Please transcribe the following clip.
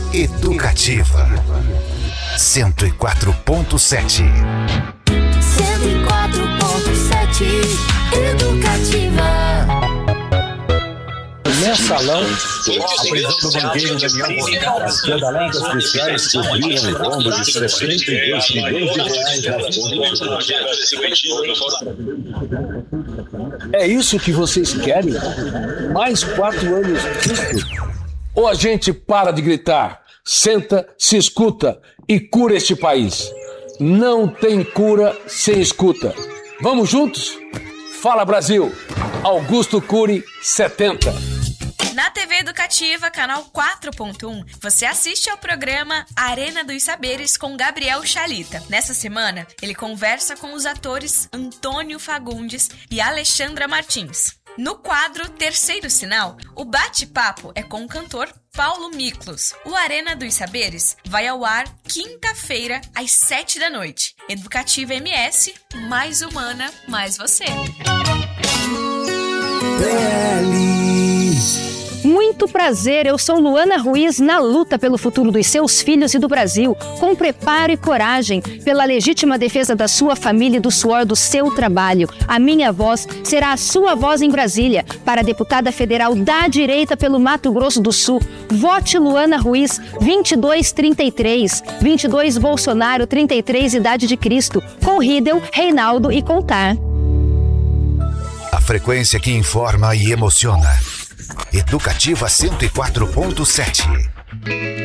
Educativa 104.7. 104.7 Educativa. Mensalão, a prisão do banqueiro Daniel Moscada, além das policiais cobriram o rombo de 62 milhões de reais. É isso que vocês querem? Mais 4 anos disso? Ou a gente para de gritar, senta, se escuta e cura este país? Não tem cura sem escuta. Vamos juntos? Fala Brasil! Augusto Cury, 70. Na TV Educativa, canal 4.1, você assiste ao programa Arena dos Saberes com Gabriel Chalita. Nessa semana, ele conversa com os atores Antônio Fagundes e Alexandra Martins. No quadro Terceiro Sinal, o bate-papo é com o cantor Paulo Miklos. O Arena dos Saberes vai ao ar quinta-feira, às 7 da noite. Educativa MS, mais humana, mais você. Muito prazer, eu sou Luana Ruiz na luta pelo futuro dos seus filhos e do Brasil, com preparo e coragem, pela legítima defesa da sua família e do suor do seu trabalho. A minha voz será a sua voz em Brasília, para a deputada federal da direita pelo Mato Grosso do Sul. Vote Luana Ruiz, 2233, 22 Bolsonaro, 33 Idade de Cristo, com Riedel, Reinaldo e Contar. A frequência que informa e emociona. Educativa 104.7.